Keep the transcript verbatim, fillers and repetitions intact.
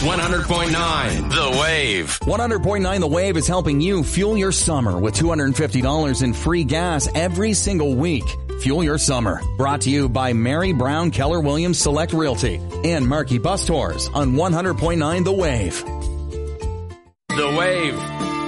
one hundred point nine The Wave. one hundred point nine The Wave is helping you fuel your summer with two hundred fifty dollars in free gas every single week. Fuel your summer. Brought to you by Mary Brown Keller Williams Select Realty and Markey Bus Tours on one hundred point nine The Wave. The Wave.